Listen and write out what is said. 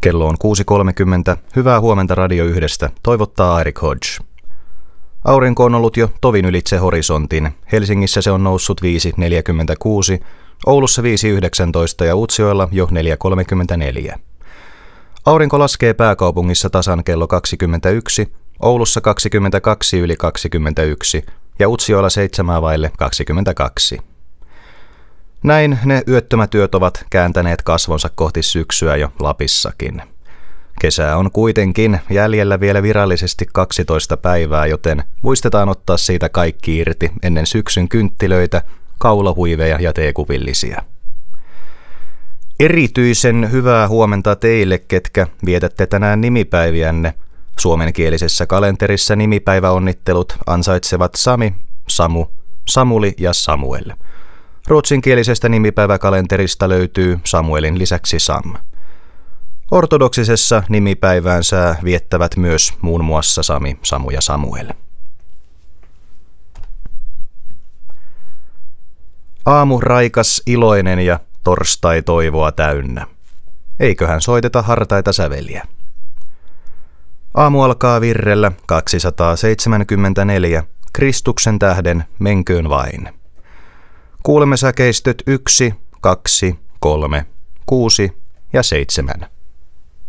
Kello on 6.30. Hyvää huomenta Radio 1:stä, toivottaa Eric Hodge. Aurinko on ollut jo tovin ylitse horisontin. Helsingissä se on noussut 5.46, Oulussa 5.19 ja Utsjoella jo 4.34. Aurinko laskee pääkaupungissa tasan kello 21, Oulussa 22 yli 21 ja Utsjoella 7 vaille 22. Näin ne yöttömät yöt ovat kääntäneet kasvonsa kohti syksyä jo Lapissakin. Kesää on kuitenkin jäljellä vielä virallisesti 12 päivää, joten muistetaan ottaa siitä kaikki irti ennen syksyn kynttilöitä, kaulahuiveja ja teekuvillisia. Erityisen hyvää huomenta teille, ketkä vietätte tänään nimipäiviänne. Suomenkielisessä kalenterissa nimipäiväonnittelut ansaitsevat Sami, Samu, Samuli ja Samuel. Ruotsinkielisestä nimipäiväkalenterista löytyy Samuelin lisäksi Sam. Ortodoksisessa nimipäiväänsä viettävät myös muun muassa Sami, Samu ja Samuel. Aamu raikas, iloinen ja torstai toivoa täynnä. Eiköhän soiteta hartaita säveliä. Aamu alkaa virrellä 274, Kristuksen tähden menköön vain. Kuulemme säkeistöt 1, 2, 3, 6 ja 7.